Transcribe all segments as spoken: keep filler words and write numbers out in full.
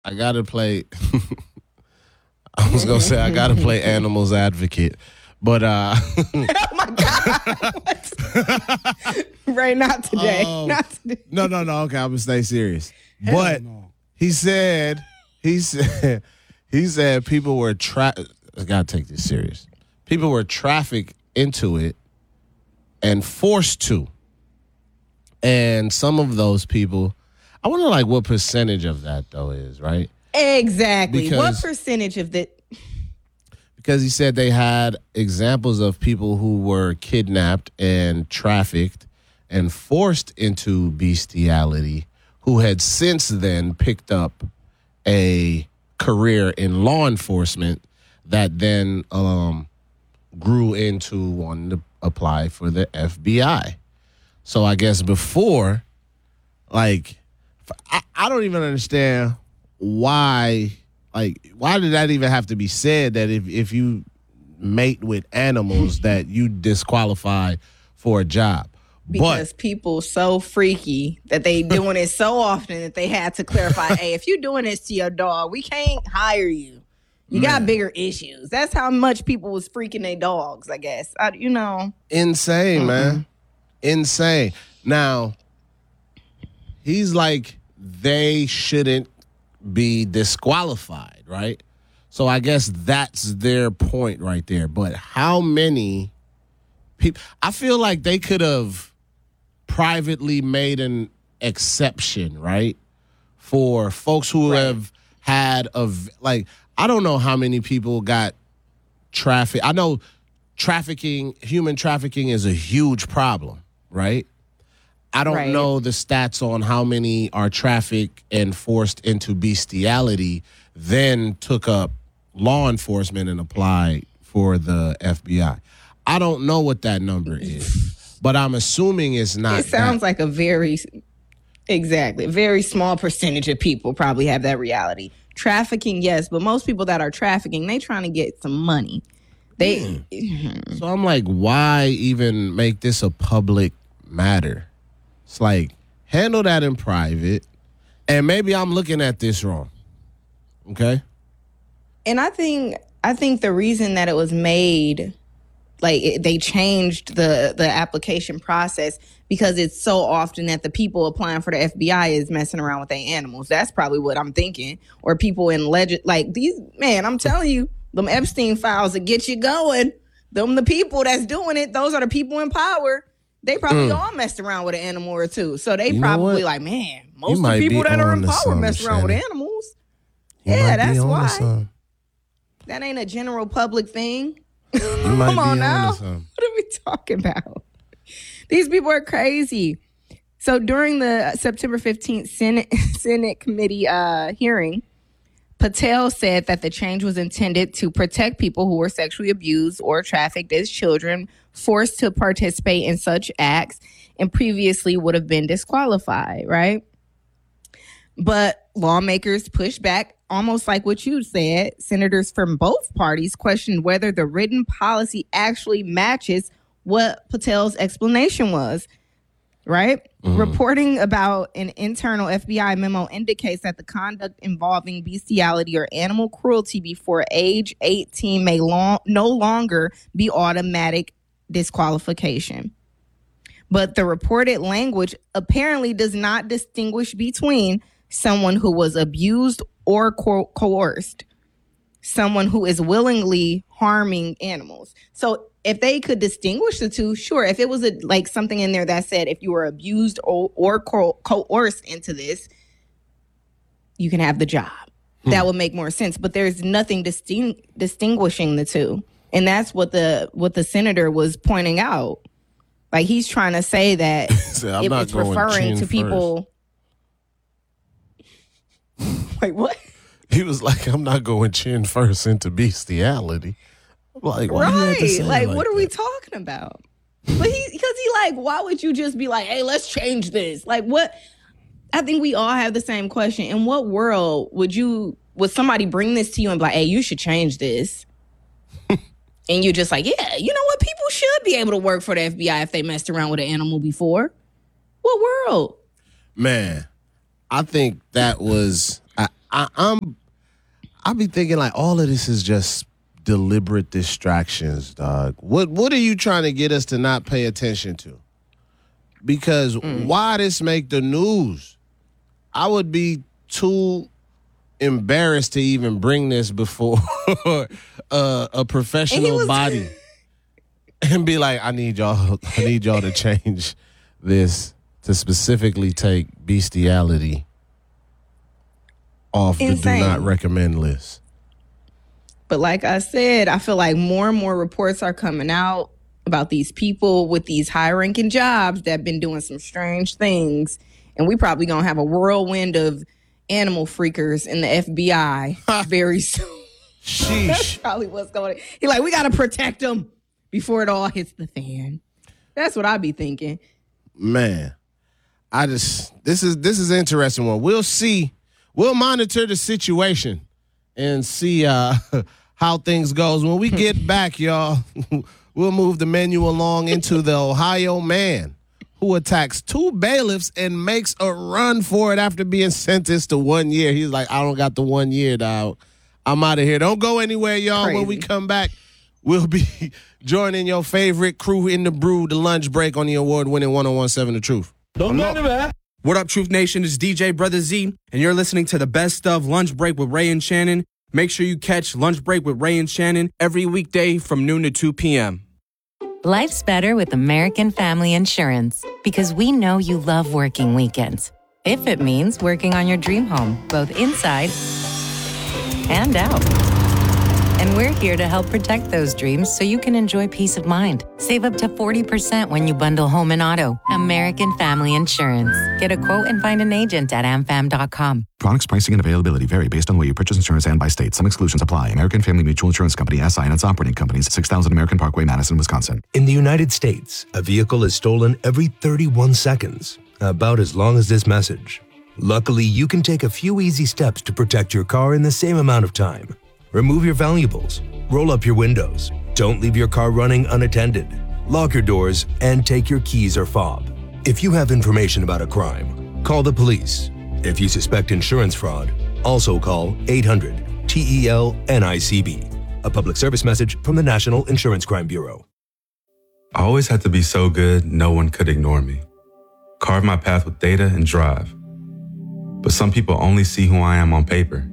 I gotta play. I was gonna say I gotta play animals advocate, but uh, oh my god, what? Right? Not today. Um, not today. No, no, no. Okay, I'm gonna stay serious. Hell but no. he said, he said, he said people were tra- I gotta take this serious. People were trafficked into it and forced to, and some of those people. I wonder, like, what percentage of that, though, is, right? Exactly. Because, what percentage of the... Because he said they had examples of people who were kidnapped and trafficked and forced into bestiality who had since then picked up a career in law enforcement that then um, grew into wanting to apply for the F B I. So I guess before, like... I, I don't even understand why, like, why did that even have to be said that if, if you mate with animals that you disqualify for a job? Because but, people so freaky that they doing it so often that they had to clarify, hey, if you're doing this to your dog, we can't hire you. You man. got bigger issues. That's how much people was freaking their dogs, I guess. I, you know. Insane, mm-mm. man. Insane. Now, he's like, they shouldn't be disqualified, right? So I guess that's their point right there. But how many people... I feel like they could have privately made an exception, right? For folks who right. have had... a like, I don't know how many people got trafficked. I know trafficking, human trafficking is a huge problem, right? I don't right. know the stats on how many are trafficked and forced into bestiality, then took up law enforcement and applied for the F B I. I don't know what that number is, but I'm assuming it's not. It sounds that. like a very, exactly, very small percentage of people probably have that reality. Trafficking, yes, but most people that are trafficking, they trying to get some money. They. Mm. So I'm like, why even make this a public matter? It's like, handle that in private, and maybe I'm looking at this wrong. Okay? And I think I think the reason that it was made, like, it, they changed the, the application process because it's so often that the people applying for the F B I is messing around with their animals. That's probably what I'm thinking. Or people in legend, like, these, man, I'm telling you, them Epstein files that get you going, them the people that's doing it, those are the people in power. They probably mm. all messed around with an animal or two. So they you probably like, man, most of the people that are in power mess around with animals. You yeah, that's why. That ain't a general public thing. Come on now. What are we talking about? These people are crazy. So during the September fifteenth Senate, Senate committee uh, hearing, Patel said that the change was intended to protect people who were sexually abused or trafficked as children, forced to participate in such acts, and previously would have been disqualified, right? But lawmakers pushed back, almost like what you said. Senators from both parties questioned whether the written policy actually matches what Patel's explanation was. Right? Mm. Reporting about an internal F B I memo indicates that the conduct involving bestiality or animal cruelty before age eighteen may long, no longer be automatic disqualification. But the reported language apparently does not distinguish between someone who was abused or co- coerced, someone who is willingly harming animals. So if they could distinguish the two, sure. If it was a, like something in there that said if you were abused or, or co- coerced into this, you can have the job. Hmm. That would make more sense. But there's nothing disting- distinguishing the two. And that's what the what the senator was pointing out. Like, he's trying to say that so it was referring to people. Wait, what? He was like, I'm not going chin first into bestiality. Like, why right. like, like, like what that? are we talking about? But he, because he like, why would you just be like, hey, let's change this? Like, what? I think we all have the same question. In what world would you, would somebody bring this to you and be like, hey, you should change this? And you're just like, yeah, you know what? People should be able to work for the F B I if they messed around with an animal before. What world? Man, I think that was, I, I, I'm, I be thinking like all of this is just deliberate distractions, dog. What What are you trying to get us to not pay attention to? Because mm. why this make the news? I would be too embarrassed to even bring this before uh, a professional was- body and be like, I need y'all, I need y'all to change this to specifically take bestiality off Insane. the do not recommend list. But like I said, I feel like more and more reports are coming out about these people with these high-ranking jobs that have been doing some strange things. And we probably going to have a whirlwind of animal freakers in the F B I very soon. Sheesh. That's probably what's going on. He's like, we got to protect them before it all hits the fan. That's what I be thinking. Man, I just, this is, this is an interesting one. We'll see. We'll monitor the situation and see uh, how things goes. When we get back, y'all, we'll move the menu along into the Ohio man who attacks two bailiffs and makes a run for it after being sentenced to one year. He's like, I don't got the one year, dog. I'm out of here. Don't go anywhere, y'all. Crazy. When we come back, we'll be joining your favorite crew in the brew, the lunch break on the award-winning one oh one point seven The Truth. Don't go anywhere. What up, Truth Nation? It's D J Brother Z, and you're listening to the best of Lunch Break with Ray and Shannon. Make sure you catch Lunch Break with Ray and Shannon every weekday from noon to two p.m. Life's better with American Family Insurance because we know you love working weekends. If it means working on your dream home, both inside and out. And we're here to help protect those dreams so you can enjoy peace of mind. Save up to forty percent when you bundle home and auto. American Family Insurance. Get a quote and find an agent at am fam dot com. Products, pricing, and availability vary based on the way you purchase insurance and by state. Some exclusions apply. American Family Mutual Insurance Company, S I and its operating companies, six thousand American Parkway, Madison, Wisconsin. In the United States, a vehicle is stolen every thirty-one seconds, about as long as this message. Luckily, you can take a few easy steps to protect your car in the same amount of time. Remove your valuables, roll up your windows, don't leave your car running unattended, lock your doors, and take your keys or fob. If you have information about a crime, call the police. If you suspect insurance fraud, also call eight hundred T E L N I C B. A public service message from the National Insurance Crime Bureau. I always had to be so good, no one could ignore me. Carve my path with data and drive. But some people only see who I am on paper.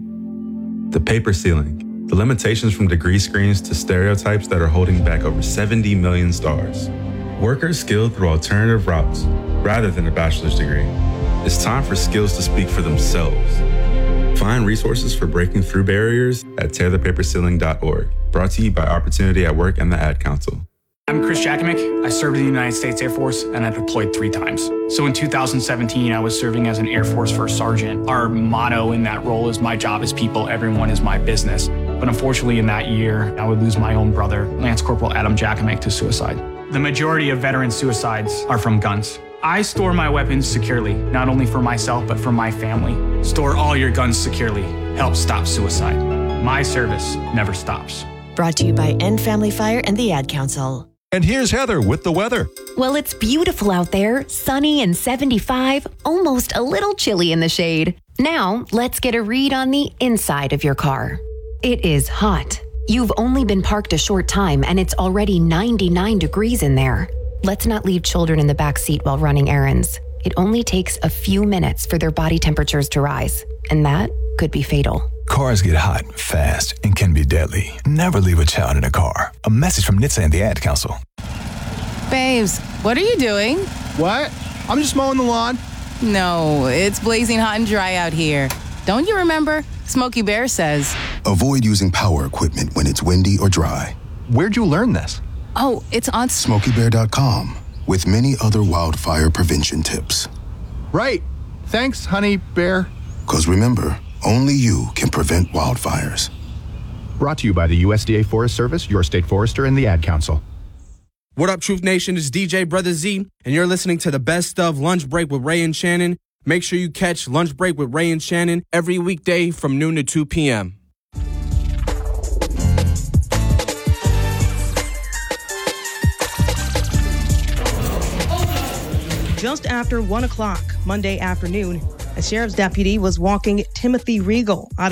The paper ceiling, the limitations from degree screens to stereotypes that are holding back over seventy million stars. Workers skilled through alternative routes rather than a bachelor's degree. It's time for skills to speak for themselves. Find resources for breaking through barriers at tear the paper ceiling dot org. Brought to you by Opportunity at Work and the Ad Council. I'm Chris Jakomick. I served in the United States Air Force and I deployed three times. So in two thousand seventeen, I was serving as an Air Force First Sergeant. Our motto in that role is my job is people, everyone is my business. But unfortunately in that year, I would lose my own brother, Lance Corporal Adam Jakomick, to suicide. The majority of veteran suicides are from guns. I store my weapons securely, not only for myself, but for my family. Store all your guns securely. Help stop suicide. My service never stops. Brought to you by End Family Fire and the Ad Council. And here's Heather with the weather. Well, it's beautiful out there, sunny and seventy-five, almost a little chilly in the shade. Now, let's get a read on the inside of your car. It is hot. You've only been parked a short time and it's already ninety-nine degrees in there. Let's not leave children in the back seat while running errands. It only takes a few minutes for their body temperatures to rise, and that could be fatal. Cars get hot, fast, and can be deadly. Never leave a child in a car. A message from N H T S A and the Ad Council. Babes, what are you doing? What? I'm just mowing the lawn. No, it's blazing hot and dry out here. Don't you remember? Smokey Bear says, avoid using power equipment when it's windy or dry. Where'd you learn this? Oh, it's on Smokey Bear dot com with many other wildfire prevention tips. Right. Thanks, honey bear. Because remember, only you can prevent wildfires. Brought to you by the U S D A Forest Service, your state forester, and the Ad Council. What up, Truth Nation? It's D J Brother Z, and you're listening to the best of Lunch Break with Ray and Shannon. Make sure you catch Lunch Break with Ray and Shannon every weekday from noon to two p.m. Just after one o'clock Monday afternoon, A sheriff's deputy was walking Timothy Regal out